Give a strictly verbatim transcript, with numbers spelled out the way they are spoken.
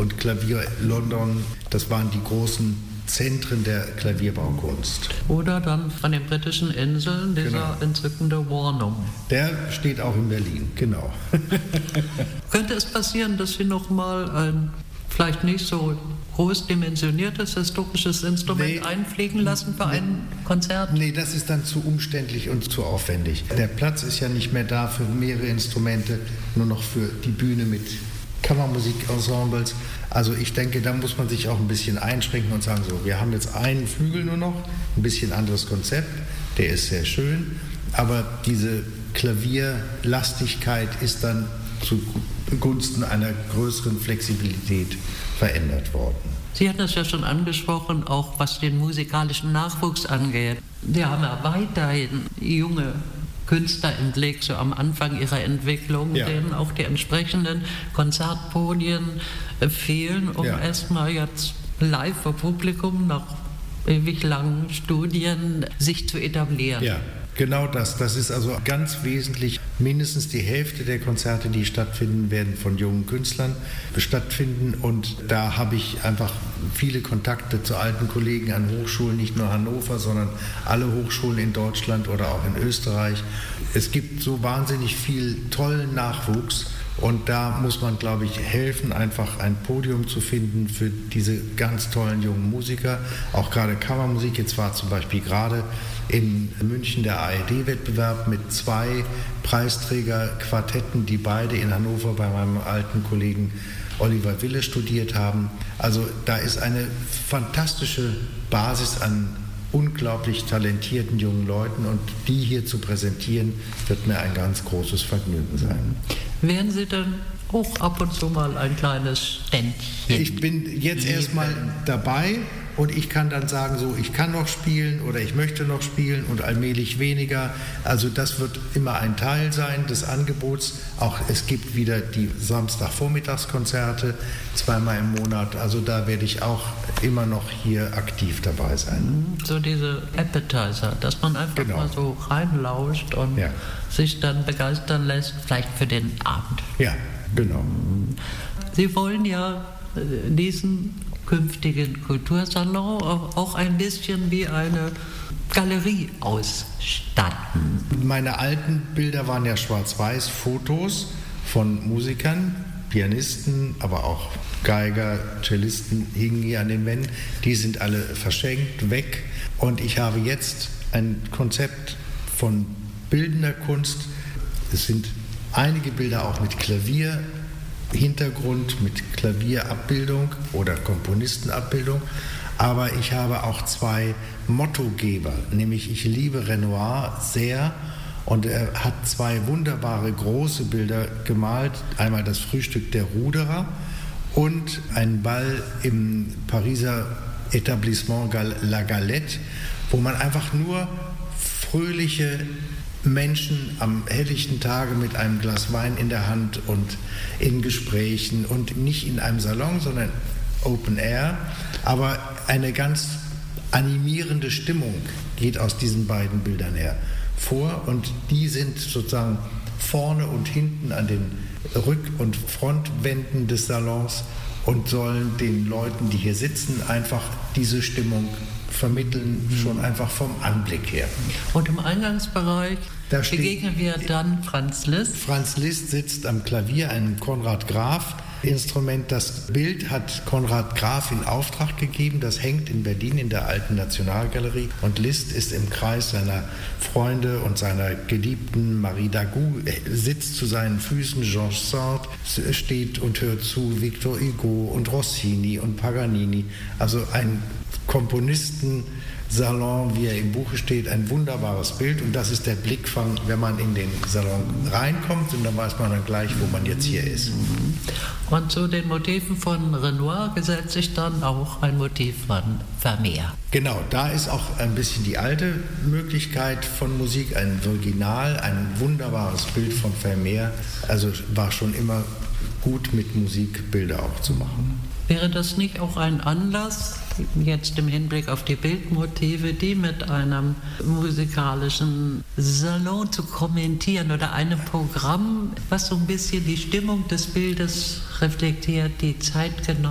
und Klavier London, das waren die großen Zentren der Klavierbaukunst. Oder dann von den britischen Inseln dieser Genau. entzückende Warnum. Der steht auch in Berlin, genau. Könnte es passieren, dass Sie nochmal ein vielleicht nicht so groß dimensioniertes historisches Instrument Nee. einfliegen lassen für ein Konzert? Nee, das ist dann zu umständlich und zu aufwendig. Der Platz ist ja nicht mehr da für mehrere Instrumente, nur noch für die Bühne mit Kammermusikensembles. Also ich denke, da muss man sich auch ein bisschen einschränken und sagen, so, wir haben jetzt einen Flügel nur noch, ein bisschen anderes Konzept, der ist sehr schön, aber diese Klavierlastigkeit ist dann zugunsten einer größeren Flexibilität verändert worden. Sie hatten es ja schon angesprochen, auch was den musikalischen Nachwuchs angeht. Wir haben ja weiterhin junge Künstler im Blick, so am Anfang ihrer Entwicklung, Ja. denen auch die entsprechenden Konzertpodien äh, fehlen, um Ja. erstmal jetzt live vor Publikum nach ewig langen Studien sich zu etablieren. Ja, genau das. Das ist also ganz wesentlich. Mindestens die Hälfte der Konzerte, die stattfinden, werden von jungen Künstlern stattfinden. Und da habe ich einfach viele Kontakte zu alten Kollegen an Hochschulen, nicht nur Hannover, sondern alle Hochschulen in Deutschland oder auch in Österreich. Es gibt so wahnsinnig viel tollen Nachwuchs. Und da muss man, glaube ich, helfen, einfach ein Podium zu finden für diese ganz tollen jungen Musiker. Auch gerade Kammermusik. Jetzt war zum Beispiel gerade in München der A R D-Wettbewerb mit zwei Preisträgerquartetten, die beide in Hannover bei meinem alten Kollegen Oliver Wille studiert haben. Also da ist eine fantastische Basis an unglaublich talentierten jungen Leuten und die hier zu präsentieren, wird mir ein ganz großes Vergnügen sein. Wären Sie denn auch ab und zu mal ein kleines Ständchen? Ich bin jetzt erstmal dabei und ich kann dann sagen, so, ich kann noch spielen oder ich möchte noch spielen und allmählich weniger. Also das wird immer ein Teil sein des Angebots. Auch es gibt wieder die Samstagvormittagskonzerte, zweimal im Monat. Also da werde ich auch immer noch hier aktiv dabei sein. So diese Appetizer, dass man einfach Genau. mal so reinlauscht und Ja. sich dann begeistern lässt, vielleicht für den Abend. Ja, genau. Sie wollen ja äh, diesen künftigen Kultursalon auch auch ein bisschen wie eine Galerie ausstatten. Meine alten Bilder waren ja schwarz-weiß, Fotos von Musikern, Pianisten, aber auch Geiger, Cellisten hingen hier an den Wänden. Die sind alle verschenkt, weg. Und ich habe jetzt ein Konzept von bildender Kunst. Es sind einige Bilder auch mit Klavierhintergrund, mit Klavierabbildung oder Komponistenabbildung. Aber ich habe auch zwei Mottogeber, nämlich ich liebe Renoir sehr und er hat zwei wunderbare große Bilder gemalt. Einmal das Frühstück der Ruderer und ein Ball im Pariser Etablissement La Galette, wo man einfach nur fröhliche Menschen am helllichten Tage mit einem Glas Wein in der Hand und in Gesprächen und nicht in einem Salon, sondern Open Air, aber eine ganz animierende Stimmung geht aus diesen beiden Bildern hervor und die sind sozusagen vorne und hinten an den Rück- und Frontwänden des Salons und sollen den Leuten, die hier sitzen, einfach diese Stimmung vermitteln, schon einfach vom Anblick her. Und im Eingangsbereich Da steht- begegnen wir dann Franz Liszt. Franz Liszt sitzt am Klavier, ein Konrad Graf Instrument. Das Bild hat Konrad Graf in Auftrag gegeben. Das hängt in Berlin in der Alten Nationalgalerie. Und Liszt ist im Kreis seiner Freunde und seiner Geliebten. Marie Dagout sitzt zu seinen Füßen. Georges Sand steht und hört zu. Victor Hugo und Rossini und Paganini. Also ein Komponistensalon, wie er im Buche steht, ein wunderbares Bild. Und das ist der Blickfang, wenn man in den Salon reinkommt. Und dann weiß man dann gleich, wo man jetzt hier ist. Und zu den Motiven von Renoir gesellt sich dann auch ein Motiv von Vermeer. Genau, da ist auch ein bisschen die alte Möglichkeit von Musik, ein Virginal, ein wunderbares Bild von Vermeer. Also war schon immer gut mit Musik Bilder auch zu machen. Wäre das nicht auch ein Anlass, jetzt im Hinblick auf die Bildmotive, die mit einem musikalischen Salon zu kommentieren oder einem Programm, was so ein bisschen die Stimmung des Bildes reflektiert, die zeitgenössische